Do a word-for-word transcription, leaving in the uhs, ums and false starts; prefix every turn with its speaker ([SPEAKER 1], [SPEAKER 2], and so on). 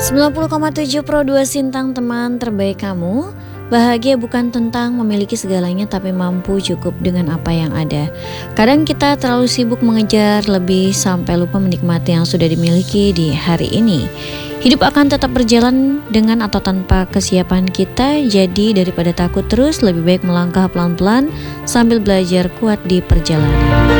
[SPEAKER 1] sembilan puluh koma tujuh Pro dua Sintang, teman terbaik kamu. Bahagia bukan tentang memiliki segalanya, tapi mampu cukup dengan apa yang ada. Kadang kita terlalu sibuk mengejar lebih sampai lupa menikmati yang sudah dimiliki di hari ini. Hidup akan tetap berjalan dengan atau tanpa kesiapan kita. Jadi daripada takut terus, lebih baik melangkah pelan-pelan sambil belajar kuat di perjalanan.